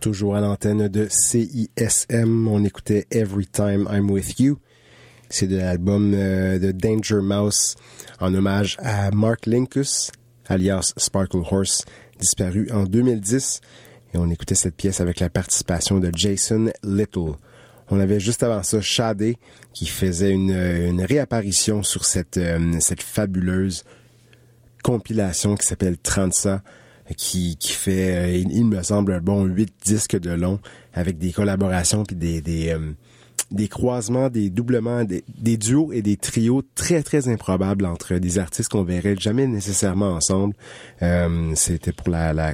Toujours à l'antenne de CISM, on écoutait Every Time I'm With You. C'est de l'album de Danger Mouse en hommage à Mark Linkous, alias Sparkle Horse, disparu en 2010. Et on écoutait cette pièce avec la participation de Jason Little. On avait juste avant ça Shadé qui faisait une réapparition sur cette fabuleuse compilation qui s'appelle Transa, qui fait, il me semble, un bon 8 disques de long avec des collaborations puis des croisements, des doublements, des duos et des trios très, très improbables entre des artistes qu'on verrait jamais nécessairement ensemble. C'était pour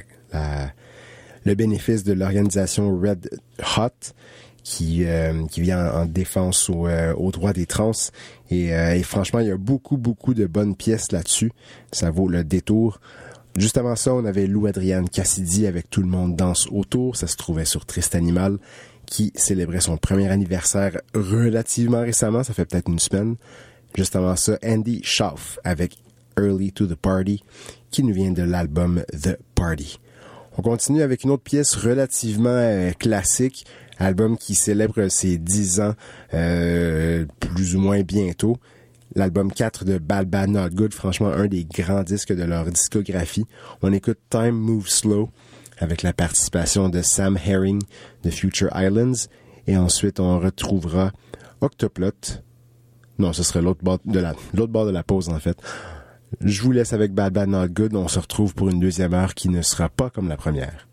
le bénéfice de l'organisation Red Hot qui vient en défense aux droits des trans. Et franchement, il y a beaucoup, beaucoup de bonnes pièces là-dessus. Ça vaut le détour. Juste avant ça, on avait Lou Adrian Cassidy avec Tout le monde danse autour. Ça se trouvait sur Triste Animal, qui célébrait son premier anniversaire relativement récemment. Ça fait peut-être une semaine. Juste avant ça, Andy Schauf avec Early to the Party, qui nous vient de l'album The Party. On continue avec une autre pièce relativement classique, album qui célèbre ses 10 ans plus ou moins bientôt. L'album 4 de Bad Bad Not Good, franchement un des grands disques de leur discographie. On écoute Time Moves Slow avec la participation de Sam Herring de Future Islands. Et ensuite, on retrouvera Octoplot. Non, ce serait l'autre bord de la pause, en fait. Je vous laisse avec Bad Bad Not Good. On se retrouve pour une deuxième heure qui ne sera pas comme la première.